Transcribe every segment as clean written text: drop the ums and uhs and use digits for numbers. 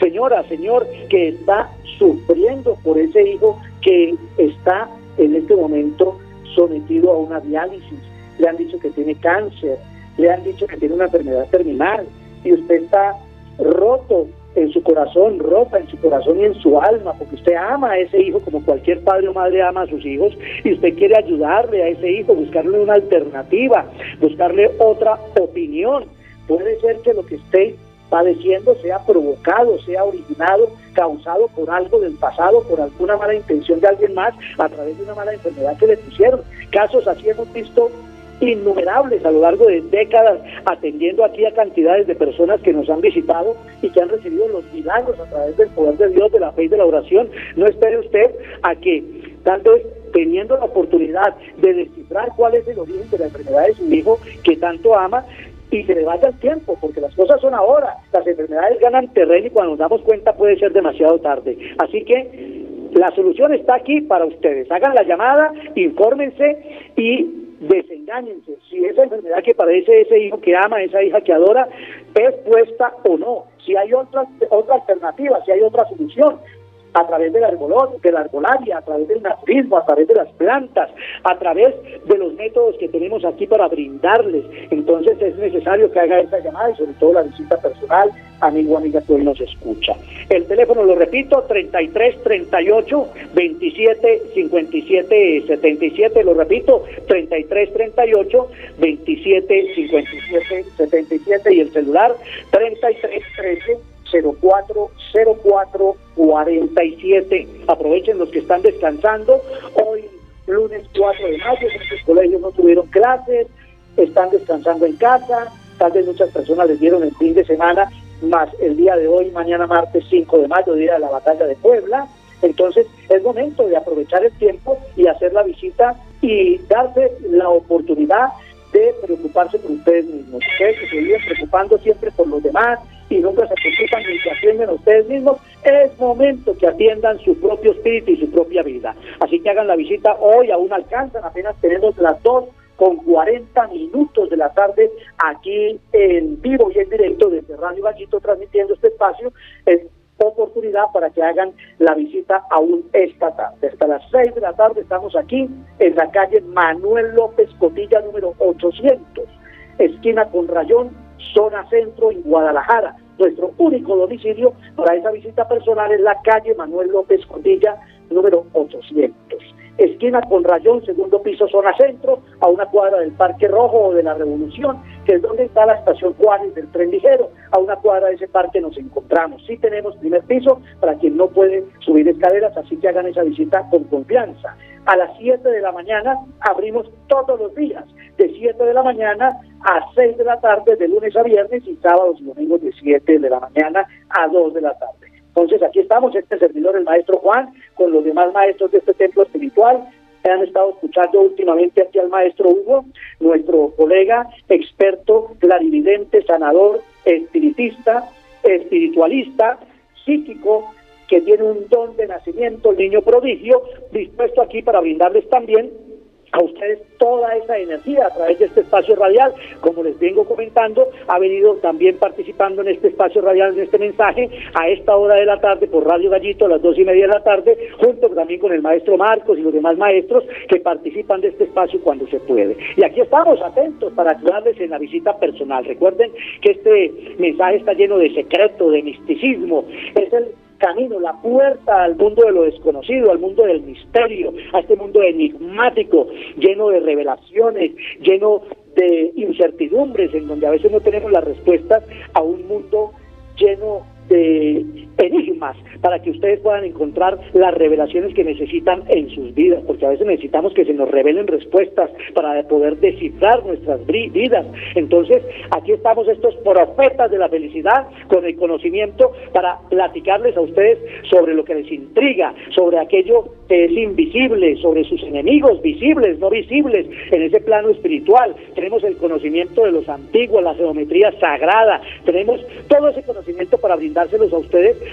señora, señor, que está sufriendo por ese hijo que está en este momento sometido a una diálisis. Le han dicho que tiene cáncer, le han dicho que tiene una enfermedad terminal, y usted está roto en su corazón, rota en su corazón y en su alma, porque usted ama a ese hijo como cualquier padre o madre ama a sus hijos, y usted quiere ayudarle a ese hijo, buscarle una alternativa, buscarle otra opinión. Puede ser que lo que esté padeciendo sea provocado, sea originado, causado por algo del pasado, por alguna mala intención de alguien más, a través de una mala enfermedad que le pusieron. Casos así hemos visto innumerables a lo largo de décadas, atendiendo aquí a cantidades de personas que nos han visitado y que han recibido los milagros a través del poder de Dios, de la fe y de la oración. No espere usted a que, tal vez teniendo la oportunidad de descifrar cuál es el origen de la enfermedad de su hijo que tanto ama, y se le vaya el tiempo, porque las cosas son ahora. Las enfermedades ganan terreno y cuando nos damos cuenta puede ser demasiado tarde. Así que la solución está aquí para ustedes. Hagan la llamada, infórmense y desengáñense si esa enfermedad que padece ese hijo que ama, esa hija que adora, es puesta o no, si hay otra alternativa, si hay otra solución, a través de la arbolaria, a través del naturismo, a través de las plantas, a través de los métodos que tenemos aquí para brindarles. Entonces es necesario que haga esta llamada y sobre todo la visita personal, amigo, amiga que hoy nos escucha. El teléfono, lo repito, 33 38 27 57 77, lo repito, 33 38 27 57 77, y el celular 33 13 040447. Aprovechen los que están descansando. Hoy, lunes 4 de mayo, muchos colegios no tuvieron clases, están descansando en casa. Tal vez muchas personas les dieron el fin de semana, más el día de hoy, mañana martes 5 de mayo, día de la batalla de Puebla. Entonces es momento de aprovechar el tiempo y hacer la visita y darse la oportunidad de preocuparse por ustedes mismos. Ustedes que se viven preocupando siempre por los demás y nunca se preocupan ni se atienden a ustedes mismos, es momento que atiendan su propio espíritu y su propia vida. Así que hagan la visita hoy, aún alcanzan, apenas tenemos las 2:40 de la tarde aquí en vivo y en directo desde Radio Gallito transmitiendo este espacio. Es oportunidad para que hagan la visita aún esta tarde. Hasta las 6 de la tarde estamos aquí en la calle Manuel López Cotilla número 800, esquina con Rayón, zona centro en Guadalajara. Nuestro único domicilio para esa visita personal es la calle Manuel López Cotilla número 800, esquina con Rayón, segundo piso, zona centro, a una cuadra del Parque Rojo o de la Revolución, que es donde está la estación Juárez del tren ligero. A una cuadra de ese parque nos encontramos. Sí tenemos primer piso para quien no puede subir escaleras, así que hagan esa visita con confianza. A las 7 de la mañana abrimos todos los días, de 7 de la mañana a 6 de la tarde, de lunes a viernes, y sábados y domingos de 7 de la mañana a 2 de la tarde. Entonces aquí estamos, este servidor, el maestro Juan, con los demás maestros de este templo espiritual. Han estado escuchando últimamente aquí al maestro Hugo, nuestro colega, experto, clarividente, sanador, espiritista, espiritualista, psíquico, que tiene un don de nacimiento, el niño prodigio, dispuesto aquí para brindarles también a ustedes toda esa energía a través de este espacio radial. Como les vengo comentando, ha venido también participando en este espacio radial, en este mensaje, a esta hora de la tarde por Radio Gallito, a las 2:30 de la tarde, junto también con el maestro Marcos y los demás maestros que participan de este espacio cuando se puede. Y aquí estamos atentos para ayudarles en la visita personal. Recuerden que este mensaje está lleno de secreto, de misticismo. Es el camino, la puerta al mundo de lo desconocido, al mundo del misterio, a este mundo enigmático, lleno de revelaciones, lleno de incertidumbres, en donde a veces no tenemos las respuestas, a un mundo lleno de enigmas, para que ustedes puedan encontrar las revelaciones que necesitan en sus vidas, porque a veces necesitamos que se nos revelen respuestas para poder descifrar nuestras vidas. Entonces, aquí estamos estos profetas de la felicidad, con el conocimiento para platicarles a ustedes sobre lo que les intriga, sobre aquello que es invisible, sobre sus enemigos visibles, no visibles, en ese plano espiritual. Tenemos el conocimiento de los antiguos, la geometría sagrada, tenemos todo ese conocimiento para brindárselos a ustedes, para que a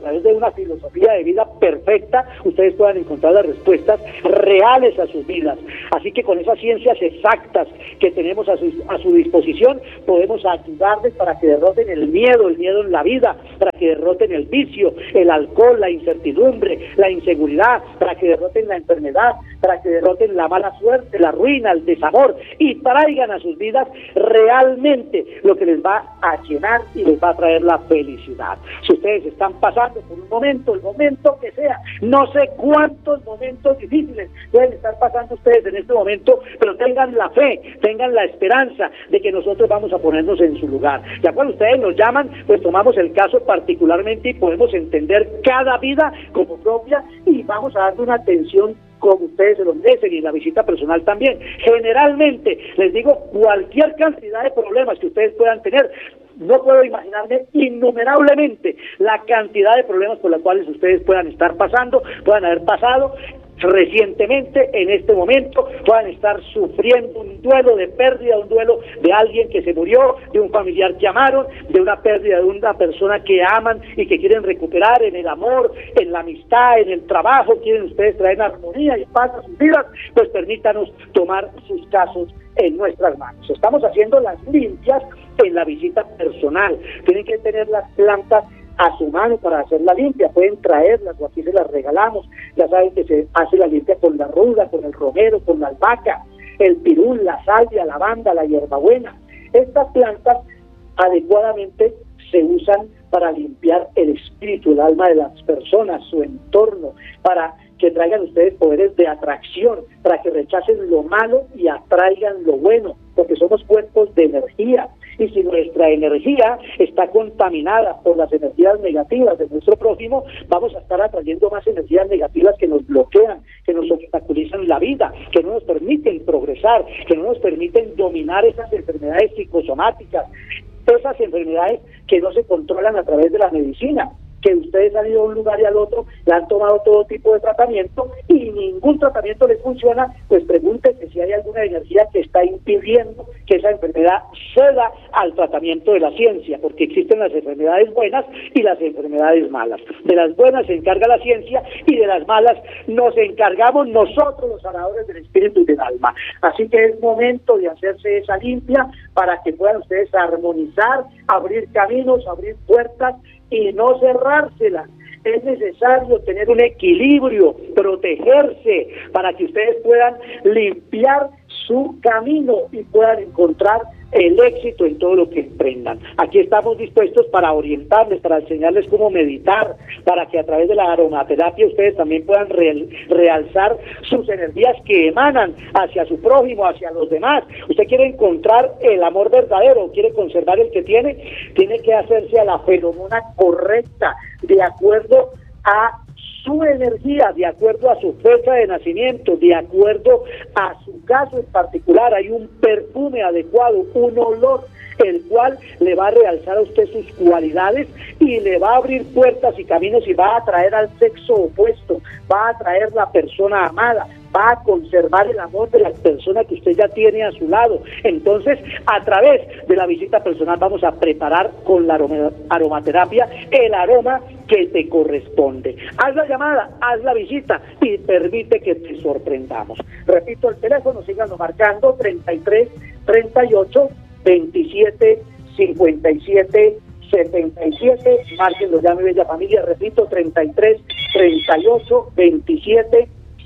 través de una filosofía de vida perfecta, ustedes puedan encontrar las respuestas reales a sus vidas. Así que con esas ciencias exactas que tenemos a su disposición, podemos ayudarles para que derroten el miedo en la vida, para que derroten el vicio, el alcohol, la incertidumbre, la inseguridad, para que derroten la enfermedad, para que derroten la mala suerte, la ruina, el desamor, y traigan a sus vidas realmente lo que les va a llenar y les va a traer la felicidad. Si ustedes están pasando por un momento, el momento que sea, no sé cuántos momentos difíciles pueden estar pasando ustedes en este momento, pero tengan la fe, tengan la esperanza de que nosotros vamos a ponernos en su lugar. Ya cuando ustedes nos llaman, pues tomamos el caso particularmente y podemos entender cada vida como propia y vamos a darle una atención como ustedes se lo merecen, y la visita personal también. Generalmente, les digo, cualquier cantidad de problemas que ustedes puedan tener, no puedo imaginarme innumerablemente la cantidad de problemas por los cuales ustedes puedan estar pasando, puedan haber pasado recientemente, en este momento, puedan estar sufriendo un duelo de pérdida, un duelo de alguien que se murió, de un familiar que amaron, de una pérdida de una persona que aman y que quieren recuperar en el amor, en la amistad, en el trabajo, quieren ustedes traer armonía y paz a sus vidas, pues permítanos tomar sus casos en nuestras manos. Estamos haciendo las limpias en la visita personal. Tienen que tener las plantas a su mano para hacer la limpia, pueden traerlas o aquí se las regalamos. Ya saben que se hace la limpia con la ruda, con el romero, con la albahaca, el pirul, la salvia, la lavanda, la hierbabuena. Estas plantas adecuadamente se usan para limpiar el espíritu, el alma de las personas, su entorno, para que traigan ustedes poderes de atracción, para que rechacen lo malo y atraigan lo bueno, porque somos cuerpos de energía. Y si nuestra energía está contaminada por las energías negativas de nuestro prójimo, vamos a estar atrayendo más energías negativas que nos bloquean, que nos obstaculizan la vida, que no nos permiten progresar, que no nos permiten dominar esas enfermedades psicosomáticas, esas enfermedades que no se controlan a través de la medicina, que ustedes han ido a un lugar y al otro, le han tomado todo tipo de tratamiento y ningún tratamiento les funciona, pues pregúntense si hay alguna energía que está impidiendo que esa enfermedad ceda al tratamiento de la ciencia, porque existen las enfermedades buenas y las enfermedades malas. De las buenas se encarga la ciencia y de las malas nos encargamos nosotros, los sanadores del espíritu y del alma. Así que es momento de hacerse esa limpia para que puedan ustedes armonizar, abrir caminos, abrir puertas y no cerrárselas. Es necesario tener un equilibrio, protegerse, para que ustedes puedan limpiar su camino y puedan encontrar el éxito en todo lo que emprendan. Aquí estamos dispuestos para orientarles, para enseñarles cómo meditar, para que a través de la aromaterapia ustedes también puedan realzar sus energías que emanan hacia su prójimo, hacia los demás. Usted quiere encontrar el amor verdadero, quiere conservar el que tiene que hacerse a la feromona correcta, de acuerdo a su energía, de acuerdo a su fecha de nacimiento, de acuerdo a su caso en particular. Hay un perfume adecuado, un olor, el cual le va a realzar a usted sus cualidades y le va a abrir puertas y caminos y va a atraer al sexo opuesto, va a atraer la persona amada, va a conservar el amor de la persona que usted ya tiene a su lado. Entonces, a través de la visita personal vamos a preparar con la aromaterapia el aroma que te corresponde. Haz la llamada, haz la visita y permite que te sorprendamos. Repito el teléfono, síganlo marcando: 33 38 27 57 77. Márquenlo ya, mi bella familia. Repito, 33 38 27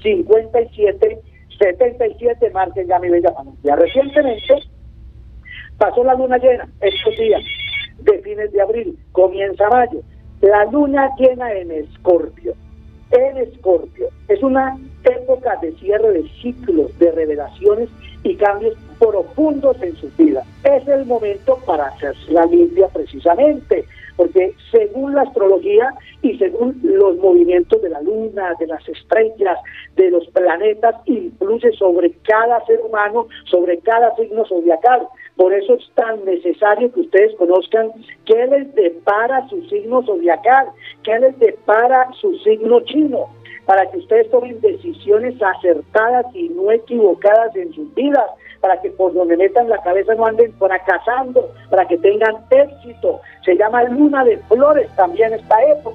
57 77. Marquen ya, mi bella familia. Recientemente pasó la luna llena, estos días de fines de abril, comienza mayo. La luna llena en Escorpio. En Escorpio es una época de cierre de ciclos, de revelaciones y cambios profundos en su vida. Es el momento para hacerse la limpia precisamente, porque según la astrología y según los movimientos de la luna, de las estrellas, de los planetas, influye sobre cada ser humano, sobre cada signo zodiacal. Por eso es tan necesario que ustedes conozcan qué les depara su signo zodiacal, qué les depara su signo chino, para que ustedes tomen decisiones acertadas y no equivocadas en sus vidas, para que por donde metan la cabeza no anden fracasando, para que tengan éxito. Se llama luna de flores también esta época.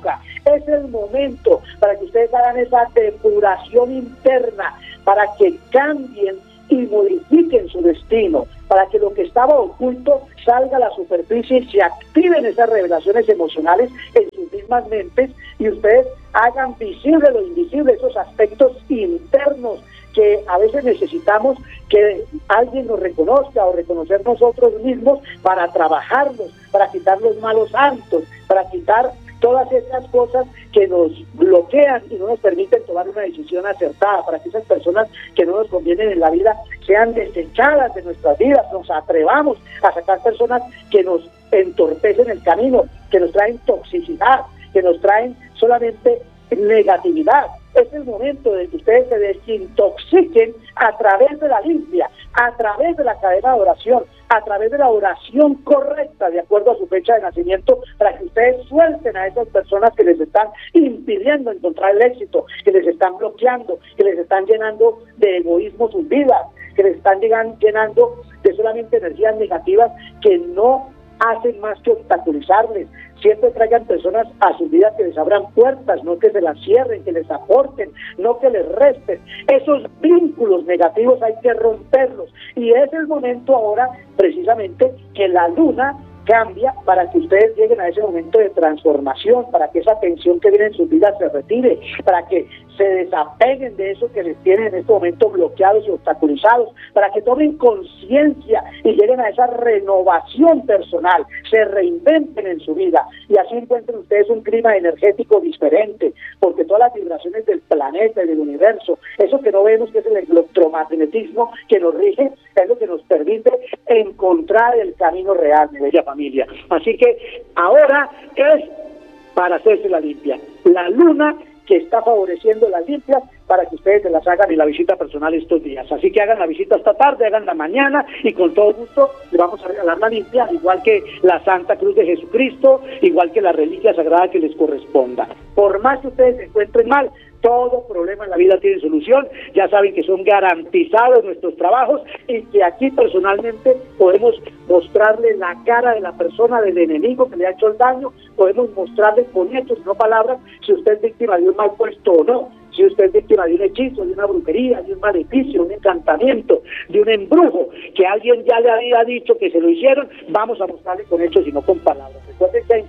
es el momento para que ustedes hagan esa depuración interna, para que cambien y modifiquen su destino, para que lo que estaba oculto salga a la superficie y se activen esas revelaciones emocionales en sus mismas mentes y ustedes hagan visible lo invisible, esos aspectos internos que a veces necesitamos que alguien nos reconozca o reconocer nosotros mismos para trabajarlos, para quitar los malos hábitos, para quitar todas esas cosas que nos bloquean y no nos permiten tomar una decisión acertada, para que esas personas que no nos convienen en la vida sean desechadas de nuestras vidas, nos atrevamos a sacar personas que nos entorpecen el camino, que nos traen toxicidad, que nos traen solamente negatividad. Es el momento de que ustedes se desintoxiquen a través de la limpia, a través de la cadena de oración, a través de la oración correcta, de acuerdo a su fecha de nacimiento, para que ustedes suelten a esas personas que les están impidiendo encontrar el éxito, que les están bloqueando, que les están llenando de egoísmo sus vidas, que les están llenando de solamente energías negativas que no hacen más que obstaculizarles. Siempre traigan personas a sus vidas que les abran puertas, no que se las cierren, que les aporten, no que les resten. Esos vínculos negativos hay que romperlos. Y es el momento ahora, precisamente, que la luna cambia para que ustedes lleguen a ese momento de transformación, para que esa tensión que viene en sus vidas se retire, para que se desapeguen de eso que les tienen en este momento bloqueados y obstaculizados, para que tomen conciencia y lleguen a esa renovación personal, se reinventen en su vida y así encuentren ustedes un clima energético diferente, porque todas las vibraciones del planeta y del universo, eso que no vemos que es el electromagnetismo que nos rige, es lo que nos permite encontrar el camino real, mi bella familia. Así que ahora es para hacerse la limpia. La luna que está favoreciendo las limpias para que ustedes se las hagan en la visita personal estos días. Así que hagan la visita esta tarde, hagan la mañana y con todo gusto le vamos a regalar la limpia, igual que la Santa Cruz de Jesucristo, igual que la reliquia sagrada que les corresponda. Por más que ustedes se encuentren mal, todo problema en la vida tiene solución. Ya saben que son garantizados nuestros trabajos y que aquí personalmente podemos mostrarle la cara de la persona, del enemigo que le ha hecho el daño, podemos mostrarle con hechos, no palabras, si usted es víctima de un mal puesto o no, si usted es víctima de un hechizo, de una brujería, de un maleficio, un encantamiento, de un embrujo, que alguien ya le había dicho que se lo hicieron, vamos a mostrarle con hechos y no con palabras. Recuerden que hay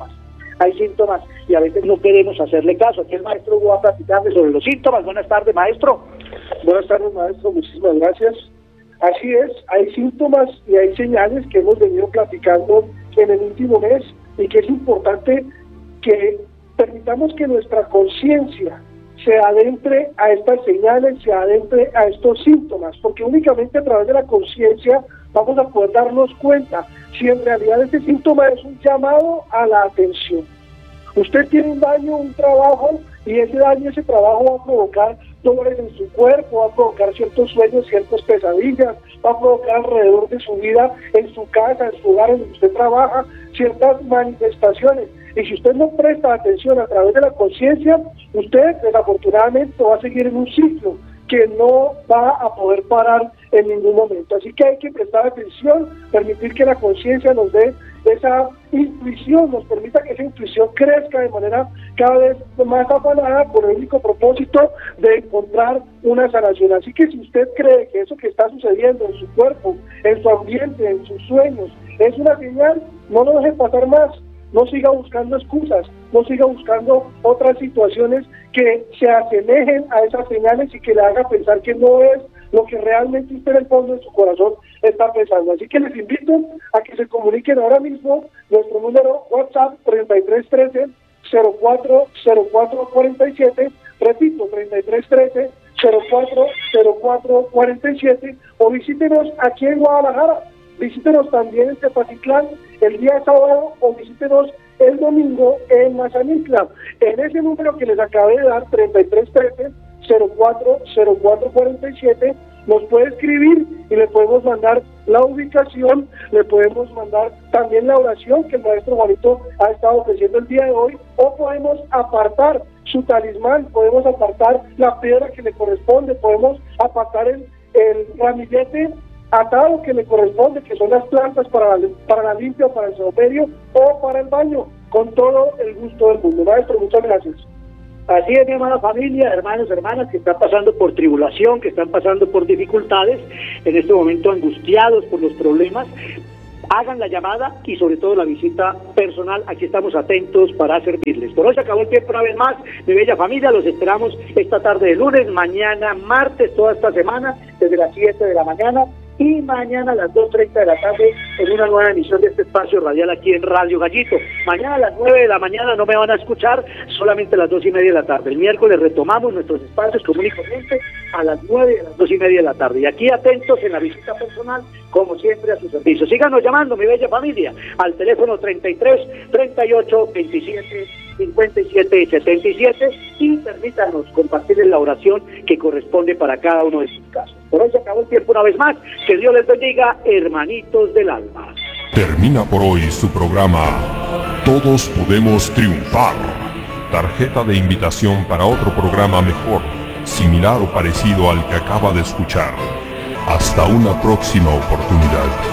síntomas y a veces no queremos hacerle caso. Aquí el maestro va a platicarle sobre los síntomas. Buenas tardes, maestro. Buenas tardes, maestro, muchísimas gracias. Así es, hay síntomas y hay señales que hemos venido platicando en el último mes y que es importante que permitamos que nuestra conciencia se adentre a estas señales, se adentre a estos síntomas, porque únicamente a través de la conciencia vamos a poder darnos cuenta si en realidad este síntoma es un llamado a la atención. Usted tiene un daño, un trabajo, y ese daño, ese trabajo va a provocar dolores en su cuerpo, va a provocar ciertos sueños, ciertas pesadillas, va a provocar alrededor de su vida, en su casa, en su hogar, en donde usted trabaja, ciertas manifestaciones. Y si usted no presta atención a través de la conciencia, usted desafortunadamente va a seguir en un ciclo que no va a poder parar en ningún momento. Así que hay que prestar atención, permitir que la conciencia nos dé esa intuición, nos permita que esa intuición crezca de manera cada vez más afanada por el único propósito de encontrar una sanación. Así que si usted cree que eso que está sucediendo en su cuerpo, en su ambiente, en sus sueños, es una señal, no lo deje pasar más. No siga buscando excusas, no siga buscando otras situaciones que se asemejen a esas señales y que le haga pensar que no es lo que realmente usted en el fondo de su corazón está pensando. Así que les invito a que se comuniquen ahora mismo. Nuestro número WhatsApp 3313-040447, repito, 3313-040447, o visítenos aquí en Guadalajara. Visítenos también en Tepatitlán el día sábado o visítenos el domingo en Mazamitla. En ese número que les acabé de dar, 3313-040447, nos puede escribir y le podemos mandar la ubicación, le podemos mandar también la oración que el maestro Juanito ha estado ofreciendo el día de hoy, o podemos apartar su talismán, podemos apartar la piedra que le corresponde, podemos apartar el ramillete atado que le corresponde, que son las plantas para la limpia, para el saumerio o para el baño. con todo el gusto del mundo. Maestro, muchas gracias. Así es, mi amada familia, hermanos, hermanas, que están pasando por tribulación, que están pasando por dificultades, en este momento angustiados por los problemas. Hagan la llamada y sobre todo la visita personal. Aquí estamos atentos para servirles. Por hoy se acabó el tiempo una vez más, mi bella familia. Los esperamos esta tarde de lunes, mañana martes, toda esta semana, desde las 7 de la mañana. Y mañana a las 2:30 de la tarde en una nueva emisión de este espacio radial aquí en Radio Gallito. Mañana a las 9 de la mañana no me van a escuchar, solamente a las 2:30 de la tarde. El miércoles retomamos nuestros espacios común y corriente a las 9 y a las 2:30 de la tarde. Y aquí atentos en la visita personal, como siempre, a su servicio. Síganos llamando, mi bella familia, al teléfono 33 38 27 57 y 77 y permítanos compartirles la oración que corresponde para cada uno de sus casos. Por hoy se acabó el tiempo una vez más. Que Dios les bendiga, hermanitos del alma. Termina por hoy su programa Todos Podemos Triunfar. Tarjeta de invitación para otro programa mejor, similar o parecido al que acaba de escuchar. Hasta una próxima oportunidad.